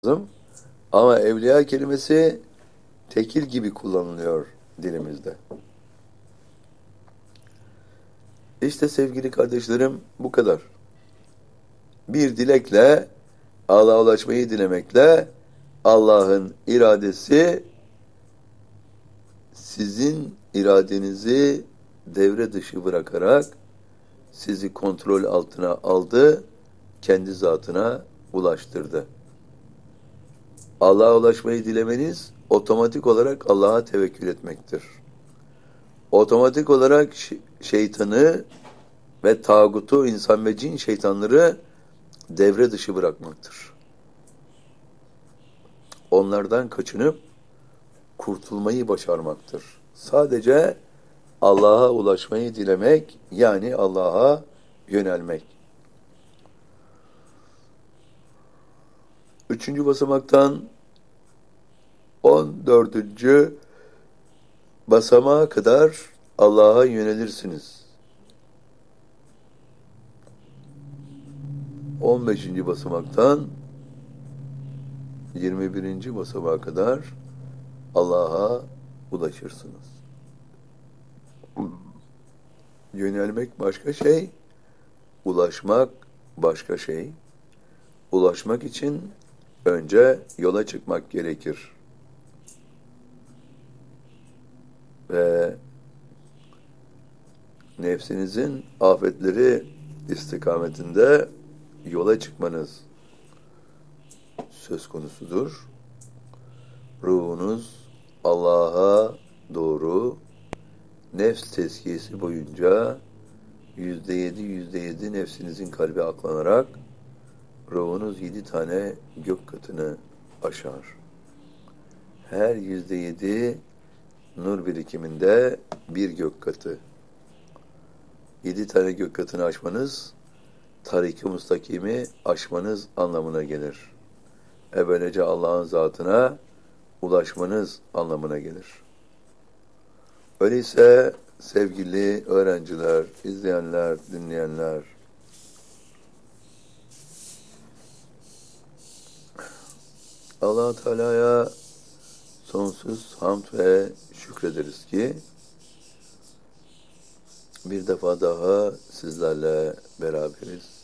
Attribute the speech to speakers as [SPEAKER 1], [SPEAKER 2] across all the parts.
[SPEAKER 1] lazım. Ama evliya kelimesi tekil gibi kullanılıyor dilimizde. İşte sevgili kardeşlerim bu kadar. Bir dilekle, Allah'a ulaşmayı dilemekle Allah'ın iradesi sizin iradenizi devre dışı bırakarak sizi kontrol altına aldı, kendi zatına ulaştırdı. Allah'a ulaşmayı dilemeniz otomatik olarak Allah'a tevekkül etmektir. Otomatik olarak şeytanı ve tağutu, insan ve cin şeytanları devre dışı bırakmaktır. Onlardan kaçınıp kurtulmayı başarmaktır. Sadece Allah'a ulaşmayı dilemek, yani Allah'a yönelmek. Üçüncü basamaktan 14. basamağa kadar Allah'a yönelirsiniz. 15. basamaktan 21. basamağa kadar Allah'a ulaşırsınız. Yönelmek başka şey, ulaşmak başka şey. Ulaşmak için önce yola çıkmak gerekir. Ve nefsinizin afetleri istikametinde yola çıkmanız söz konusudur. Ruhunuz Allah'a doğru nefs tezkiyesi boyunca %7 nefsinizin kalbi aklanarak ruhunuz 7 tane gök katını aşar. Her %7 nur birikiminde bir gök katı. 7 tane gök katını aşmanız, tarik-i mustakimi aşmanız anlamına gelir. Böylece Allah'ın zatına ulaşmanız anlamına gelir. Öyleyse sevgili öğrenciler, izleyenler, dinleyenler, Allah Teala'ya sonsuz hamd ve şükrederiz ki bir defa daha sizlerle beraberiz.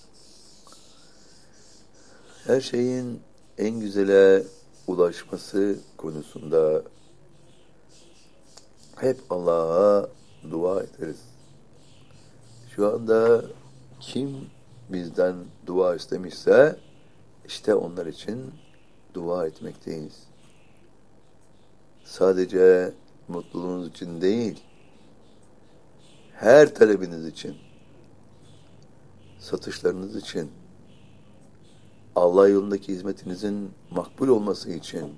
[SPEAKER 1] Her şeyin en güzele ulaşması konusunda hep Allah'a dua ederiz. Şu anda kim bizden dua istemişse işte onlar için dua etmekteyiz. Sadece mutluluğunuz için değil, her talebiniz için, satışlarınız için, Allah yolundaki hizmetinizin makbul olması için,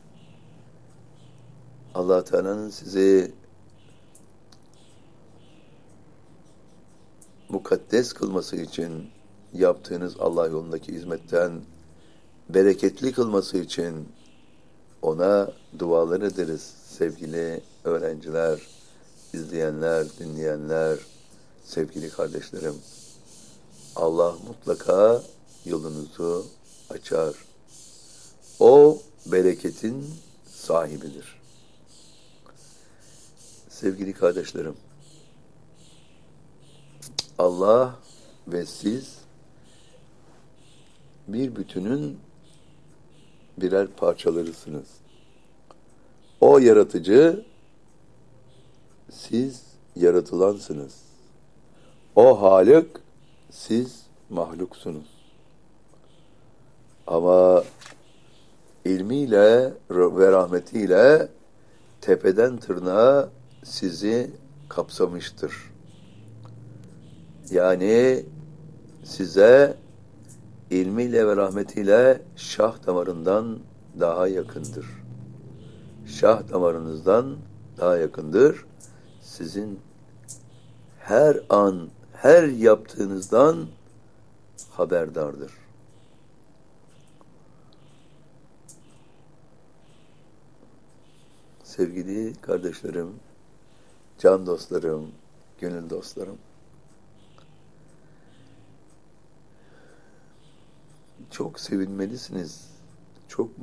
[SPEAKER 1] Allah Teala'nın sizi mukaddes kılması için, yaptığınız Allah yolundaki hizmetten bereketli kılması için ona dualar ederiz sevgili öğrenciler, izleyenler, dinleyenler, sevgili kardeşlerim. Allah mutlaka yolunuzu açar. O bereketin sahibidir. Sevgili kardeşlerim, Allah ve siz bir bütünün birer parçalarısınız. O yaratıcı, siz yaratılansınız. O Halık, siz mahluksunuz. Ama ilmiyle ve rahmetiyle tepeden tırnağa sizi kapsamıştır. Yani size ilmiyle ve rahmetiyle şah damarından daha yakındır. Şah damarınızdan daha yakındır. Sizin her an, her yaptığınızdan haberdardır. Sevgili kardeşlerim, can dostlarım, gönül dostlarım, çok sevinmelisiniz, çok